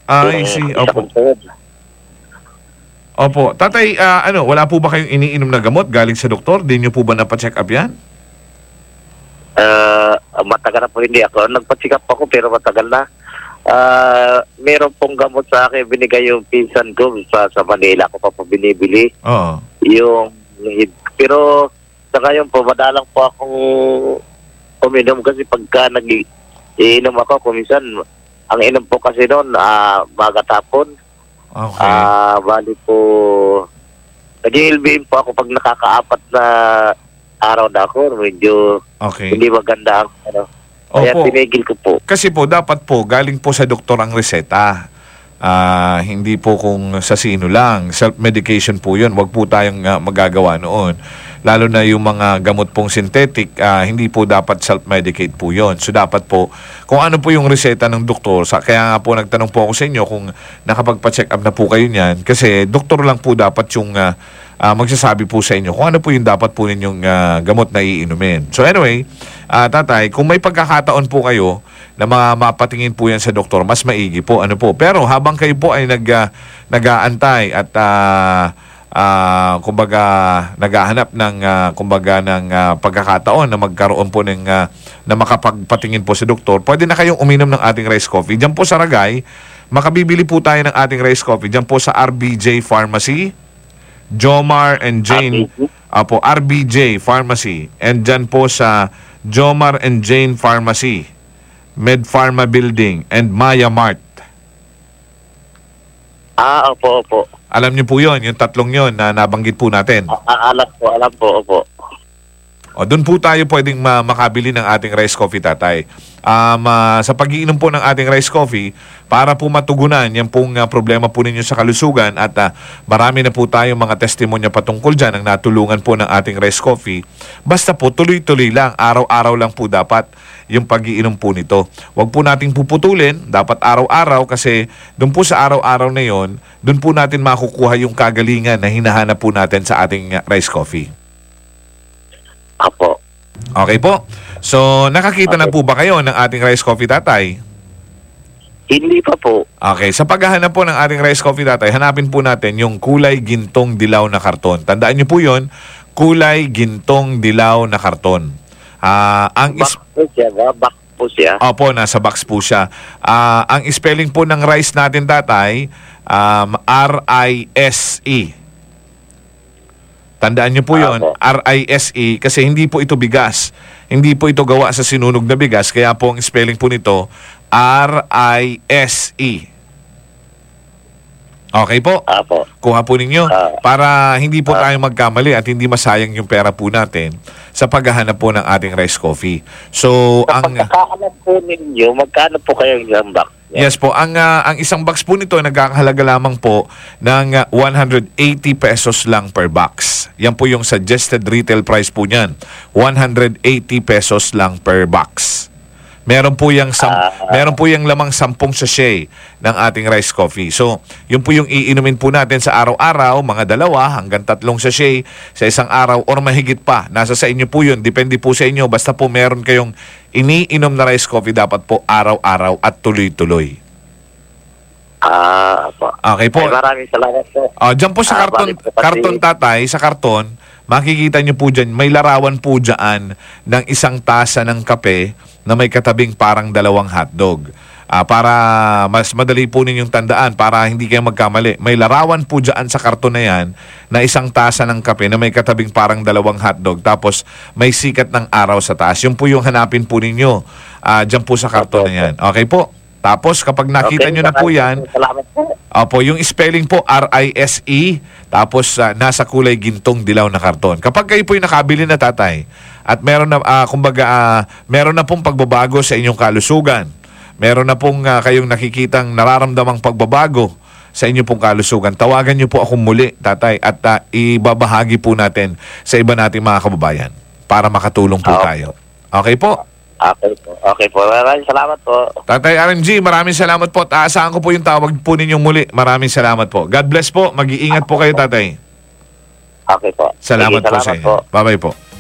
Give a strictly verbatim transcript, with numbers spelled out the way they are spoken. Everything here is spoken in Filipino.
Ah, I Yung see. isa Opo. kong tuhod. Opo. Tatay, ah, ano, wala po ba kayong iniinom na gamot galing sa doktor? Di nyo po ba napacheck up yan? Ah, matagal na po hindi ako. Nagpa-check up ako pero matagal na. Ah, meron pong gamot sa akin, binigay yung pinsan ko sa, sa Manila ko pa po binibili. Oo. Yung, pero sa ngayon po, madalang po akong uminom kasi pagka nag-iinom ako, kuminsan, ang inom po kasi noon, ah, magatapon. Okay. Ah, bali po, nag-i-ilbihin po ako pag nakakaapat na araw na ako, medyo Okay. hindi maganda ang ano. Kaya Opo. tinigil ko po. Kasi po, dapat po, galing po sa doktor ang reseta. Ah, hindi po kung sa sino lang. Self-medication po yun. Huwag po tayong ah, magagawa noon. Lalo na yung mga gamot pong synthetic, ah, hindi po dapat self-medicate po yun. So dapat po, kung ano po yung reseta ng doktor, sa, kaya nga po nagtanong po ako sa inyo kung nakapagpa-check up na po kayo niyan. Kasi doktor lang po dapat yung ah, ah, magsasabi po sa inyo kung ano po yung dapat po ninyong ah, gamot na iinumin. So anyway, ah, tatay, kung may pagkakataon po kayo na mga mapatingin po yan sa doktor, mas maigi po. Ano po. Pero habang kayo po ay nag, ah, nag-aantay at ah, ah, kumbaga naghahanap ng ah, kumbaga ng ah, pagkakataon na magkaroon po ng ah, na makapagpatingin po sa doktor, pwede na kayong uminom ng ating rice coffee. Diyan po sa Ragay, makabibili po tayo ng ating rice coffee. Diyan po sa R B J Pharmacy, Jomar and Jane, apo, R B J Pharmacy, and dyan po sa Jomar and Jane Pharmacy, Med Pharma Building, and Maya Mart. Ah, opo, opo. Alam niyo po yon, yung tatlong yon na nabanggit po natin. Ah, alam po, alam po, opo. O, doon po tayo pwedeng ma- makabili ng ating rice coffee, tatay. Um, ah, sa pag-iinom po ng ating rice coffee, para po matugunan yung pong ah, problema po ninyo sa kalusugan at ah, marami na po tayong mga testimonya patungkol dyan ang natulungan po ng ating rice coffee. Basta po, tuloy-tuloy lang, araw-araw lang po dapat yung pag-iinom po nito. Huwag po natin puputulin, dapat araw-araw kasi doon po sa araw-araw na yon, doon po natin makukuha yung kagalingan na hinahanap po natin sa ating ah, rice coffee. Apo. Okay po. So, nakakita na po ba kayo ng ating rice coffee, tatay? Hindi pa po. Okay. Sa paghahanap po ng ating rice coffee, tatay, hanapin po natin yung kulay gintong dilaw na karton. Tandaan niyo po yun, kulay gintong dilaw na karton. Ah, ang is- Back po siya, ba? Back po siya. Opo, nasa box po siya. Ah, ang spelling po ng rice natin, tatay, um, R I S E. Tandaan niyo po yon, Apo. R I S E, kasi hindi po ito bigas. Hindi po ito gawa sa sinunog na bigas, kaya po ang spelling po nito, R I S E. Okay po? Apo. Kuha po ninyo Ah. para hindi po tayo magkamali at hindi masayang yung pera po natin sa paghahanap po ng ating rice coffee. So, Sa ang... pagkakaalam po ninyo, magkano po kayo yung back? Yes po, ang ah, ang isang box po nito nagkakahalaga lamang po ng ah, one hundred eighty pesos lang per box. Yan po yung suggested retail price po niyan. one hundred eighty pesos lang per box. Meron po yung sam- Ah. meron po yung lamang sampung sachet ng ating rice coffee. So, yun po yung iinumin po natin sa araw-araw, mga dalawa hanggang tatlong sachet sa isang araw or mahigit pa. Nasa sa inyo po yun, depende po sa inyo. Basta po meron kayong iniinom na rice coffee, dapat po araw-araw at tuloy-tuloy. Ah, apo. Okay po. Ay, maraming salamat po. Ah, diyan po sa Ah, karton, balik po kasi- karton tatay, sa karton, makikita nyo po dyan, may larawan po dyan ng isang tasa ng kape na may katabing parang dalawang hotdog. Ah, para mas madali po ninyong tandaan, para hindi kayo magkamali. May larawan po dyan sa karton na yan na isang tasa ng kape na may katabing parang dalawang hotdog. Tapos may sikat ng araw sa taas. Yun po yung hanapin po ninyo ah, dyan po sa karton na yan. Okay po? Tapos kapag nakita Okay, nyo na po maraming yan, Salamat po. opo, yung spelling po R I S E, tapos ah, nasa kulay gintong dilaw na karton. Kapag kayo po yung nakabili na, tatay, at meron na, ah, kumbaga, ah, meron na pong pagbabago sa inyong kalusugan, meron na pong ah, kayong nakikitang nararamdamang pagbabago sa inyong pong kalusugan, tawagan niyo po ako muli, tatay, at ah, ibabahagi po natin sa iba nating mga kababayan para makatulong po Oo. tayo. Okay po? Okay po. Okay po. Maraming salamat po. Tatay R M G, maraming salamat po. At aasahan ko po yung tawag po ninyong muli. Maraming salamat po. God bless po. Mag-iingat po kayo, tatay. Okay po. Salamat Sige, po sa salamat inyo. Bye-bye po.